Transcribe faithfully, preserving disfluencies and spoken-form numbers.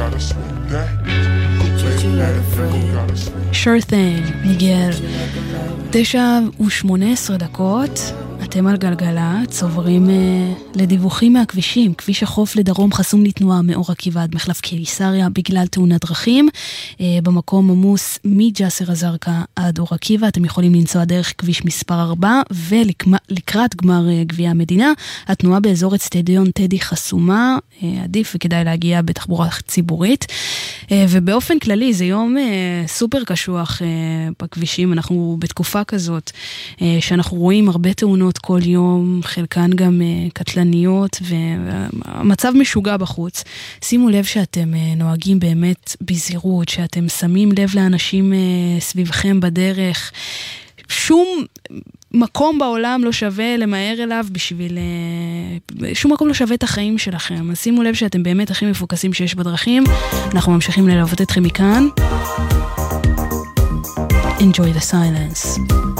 Sure thing, מיגל. תשע ושמונה עשרה דקות, אתם על גלגלת, עוברים uh, לדיווחים מהכבישים. כביש החוף לדרום חסום לתנועה מאור עקיבא עד מחלף קיסריה בגלל תאונת דרכים. Uh, במקום עמוס מג'סר א-זרקא עד אור עקיבא. אתם יכולים לנסוע דרך כביש מספר ארבע, ולקראת גמר uh, גביע המדינה. התנועה באזור אצטדיון טדי חסומה, uh, עדיף וכדאי להגיע בתחבורה ציבורית. Uh, ובאופן כללי זה יום uh, סופר קשוח uh, בכבישים. אנחנו בתקופה כזאת uh, שאנחנו רואים הרבה תאונות כל יום, חלקן גם uh, קטלניות, והמצב משוגע בחוץ. שימו לב שאתם uh, נוהגים באמת בזהירות, שאתם שמים לב לאנשים uh, סביבכם בדרך. שום מקום בעולם לא שווה למהר אליו בשביל... Uh, שום מקום לא שווה את החיים שלכם. אז שימו לב שאתם באמת הכי מפוקסים שיש בדרכים. אנחנו ממשיכים ללוות אתכם מכאן. Enjoy the silence.